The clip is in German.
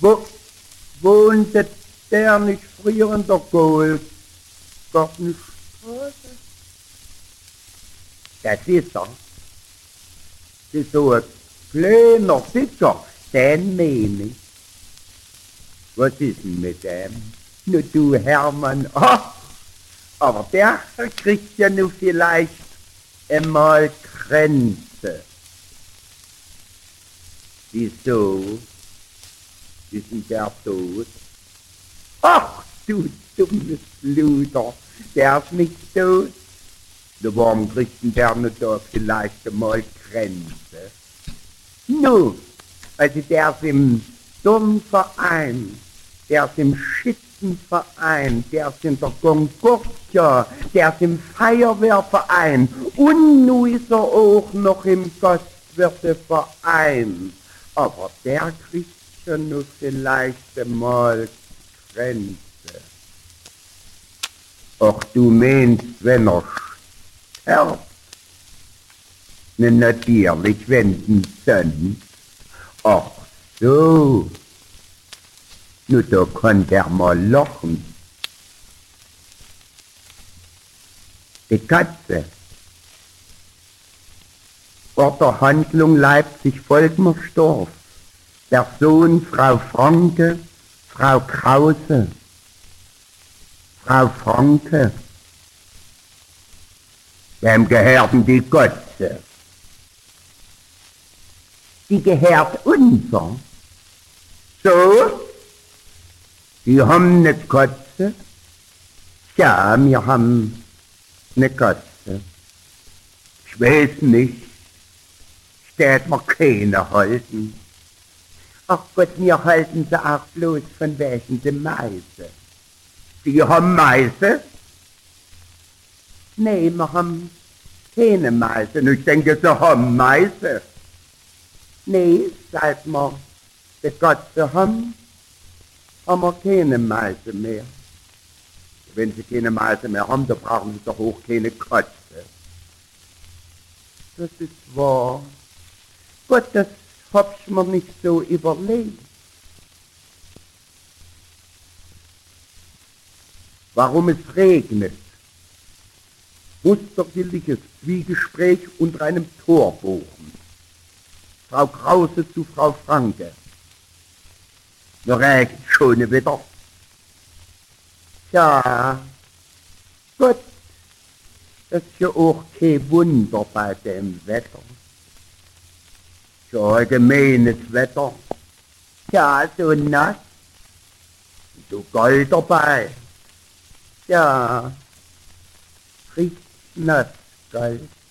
Wo wohnte der nicht früher in der Goldgartenstraße? Das ist er. Das ist so ein kleiner Dicker, den meine ich. Was ist denn mit dem? Nur du, Hermann, aber der kriegt ja nur vielleicht einmal Grenze. Wieso? Ist denn der tot? Ach, du dummes Luder, der ist nicht tot. Warum kriegt denn der nur da vielleicht einmal Grenze? Nu, also der ist im Turnverein, der ist im Schützenverein, der ist in der Concordia, der ist im Feuerwehrverein und nu ist er auch noch im Gastwirteverein. Aber der kriegt schon nur vielleicht einmal Grenze. Ach, du meinst, wenn er stirbt? Ne, natürlich, wenn denn sonst. Ach so. Nur da kann der mal lachen. Die Katze. Vor der Handlung Leipzig-Volkmersdorf. Der Sohn Frau Franke, Frau Krause. Frau Franke. Wem gehörten die Katze? Die gehört unser. So? Die haben eine Katze? Ja, wir haben eine Katze. Ich weiß nicht. Steht mir keine halten. Ach Gott, wir halten sie auch bloß von welchen die Meise. Die haben Meise? Nee, wir haben keine Meise. Und ich denke, sie haben Meise. Nee, seit wir die Katze haben wir keine Meise mehr. Wenn sie keine Meise mehr haben, dann brauchen sie doch auch keine Katze. Das ist wahr. Gott, das hab ich mir nicht so überlegt. Warum es regnet? Musterliches Zwiegespräch unter einem Torbogen. Frau Krause zu Frau Franke. Da regnet schon wieder. Tja, Gott, das ist ja auch kein Wunder bei dem Wetter. So ein gemeines Wetter. Ja, so nass, so Gold dabei. Ja, riecht nass, Gold.